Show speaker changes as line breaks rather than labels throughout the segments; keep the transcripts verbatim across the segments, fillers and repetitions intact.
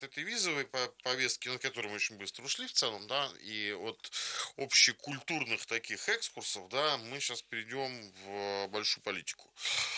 этой визовой повестки, на которой мы очень быстро ушли в целом, да, и от общекультурных таких экскурсов, да, мы сейчас перейдем в большую политику.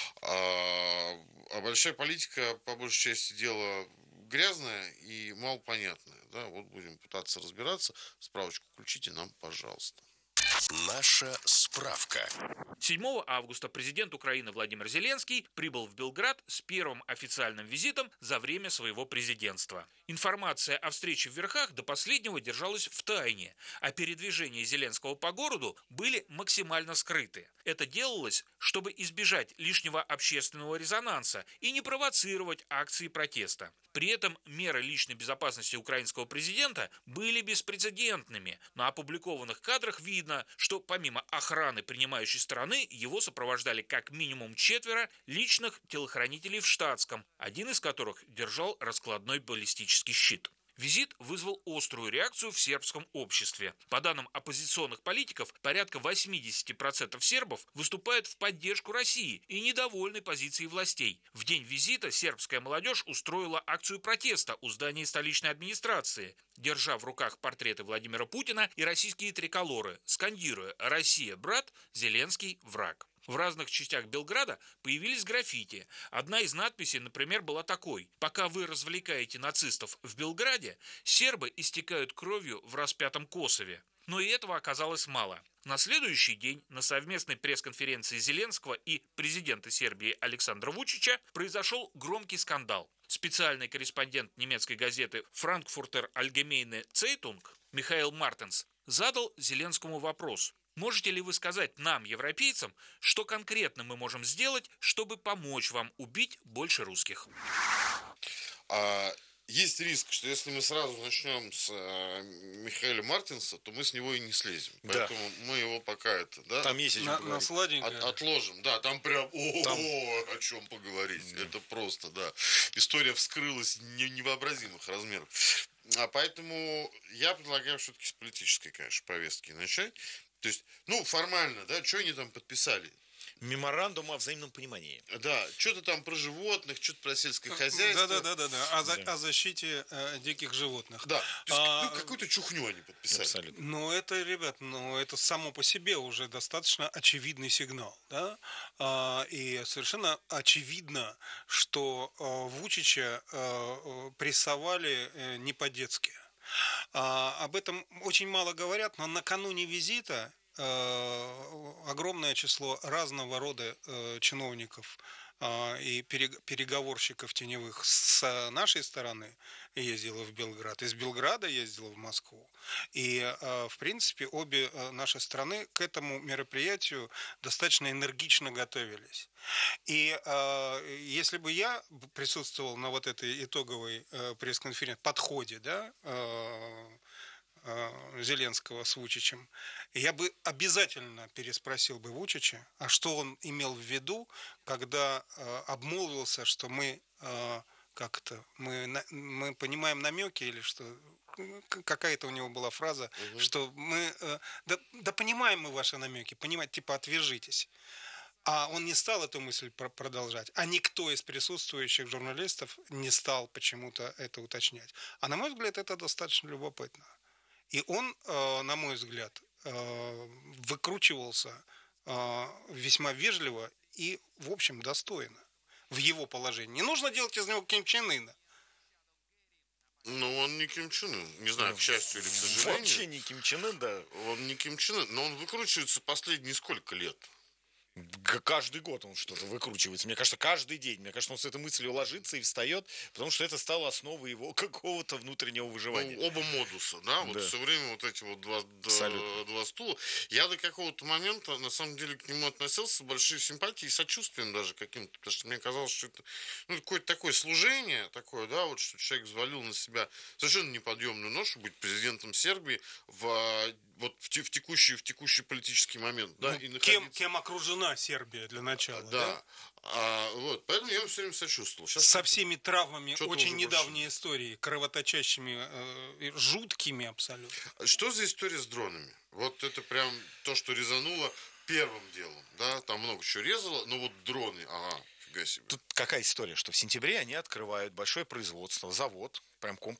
А, а большая политика, по большей части, дело грязное и малопонятное, да, вот будем пытаться разбираться. Справочку включите нам, пожалуйста.
Наша справка.
седьмого августа президент Украины Владимир Зеленский прибыл в Белград с первым официальным визитом за время своего президентства. Информация о встрече в Верхах до последнего держалась в тайне, а передвижения Зеленского по городу были максимально скрыты. Это делалось, чтобы избежать лишнего общественного резонанса и не провоцировать акции протеста. При этом меры личной безопасности украинского президента были беспрецедентными. На опубликованных кадрах видно, что помимо охраны принимающей стороны, его сопровождали как минимум четверо личных телохранителей в штатском, один из которых держал раскладной баллистический щит. Визит вызвал острую реакцию в сербском обществе. По данным оппозиционных политиков, порядка восемьдесят процентов сербов выступают в поддержку России и недовольны позицией властей. В день визита сербская молодежь устроила акцию протеста у здания столичной администрации, держа в руках портреты Владимира Путина и российские триколоры, скандируя «Россия – брат, Зеленский – враг». В разных частях Белграда появились граффити. Одна из надписей, например, была такой: «Пока вы развлекаете нацистов в Белграде, сербы истекают кровью в распятом Косове». Но и этого оказалось мало. На следующий день на совместной пресс-конференции Зеленского и президента Сербии Александра Вучича произошел громкий скандал. Специальный корреспондент немецкой газеты «Frankfurter Allgemeine Zeitung» Михаил Мартенс задал Зеленскому вопрос: «Можете ли вы сказать нам, европейцам, что конкретно мы можем сделать, чтобы помочь вам убить больше русских?»
А, есть риск, что если мы сразу начнем с а, Михаила Мартинса, то мы с него и не слезем. Да. Поэтому мы его пока это, да,
там есть
на, на от, отложим. Да, там прям о, там... о чем поговорить. Mm. Это просто, да. История вскрылась не, невообразимых размеров. А поэтому я предлагаю все-таки с политической, конечно, повестки начать. То есть, ну, формально, да, что они там подписали?
Меморандум о взаимном понимании.
Да, что-то там про животных, что-то про сельское хозяйство.
Да, да, да, да, да. О, за, да. о защите э, диких животных.
Да, то есть, а, ну, какую-то чухню они подписали.
Абсолютно.
Ну, это, ребят, ну, это само по себе уже достаточно очевидный сигнал, да, а, и совершенно очевидно, что а, Вучича а, прессовали а, не по-детски. А, об этом очень мало говорят, но накануне визита огромное число разного рода чиновников и переговорщиков теневых с нашей стороны ездило в Белград, из Белграда ездило в Москву. И, в принципе, обе наши страны к этому мероприятию достаточно энергично готовились. И если бы я присутствовал на вот этой итоговой пресс-конференции, подходе, да, Зеленского с Вучичем, я бы обязательно переспросил бы Вучича, а что он имел в виду, когда э, обмолвился, что мы э, как-то мы, мы понимаем намеки, или что какая-то у него была фраза, угу. что мы э, да, да понимаем мы ваши намеки, понимать, типа отвяжитесь. А он не стал эту мысль продолжать, а никто из присутствующих журналистов не стал почему-то это уточнять. А на мой взгляд, это достаточно любопытно. И он, на мой взгляд, выкручивался весьма вежливо и, в общем, достойно в его положении. Не нужно делать из него Ким Чен Ына.
Ну, он не Ким Чен Ын. Не знаю, к счастью или к сожалению.
Вообще не Ким Чен Ын, да.
Он не Ким Чен Ын, но он выкручивается последние сколько лет?
Каждый год он что-то выкручивается. Мне кажется, каждый день. Мне кажется, он с этой мыслью ложится и встает, потому что это стало основой его какого-то внутреннего выживания.
Ну, оба модуса, да? Вот да. Все время вот эти вот два, два стула. Я до какого-то момента, на самом деле, к нему относился с большой симпатией и сочувствием даже каким-то, потому что мне казалось, что это ну, какое-то такое служение, такое, да, вот что человек взвалил на себя совершенно неподъемную ношу быть президентом Сербии в вот в, в текущий в текущий политический момент, да,
ну,
и
находиться... кем, кем окружена Сербия для начала, да?
Да. А, вот, поэтому я все время сочувствовал. Сейчас
со всеми травмами очень недавней
больше.
Истории, кровоточащими, э, жуткими абсолютно.
Что за история с дронами? Вот это прям то, что резануло первым делом, да, там много чего резало, но вот дроны, ага, фига себе.
Тут какая история, что в сентябре они открывают большое производство, завод, прям комплекс.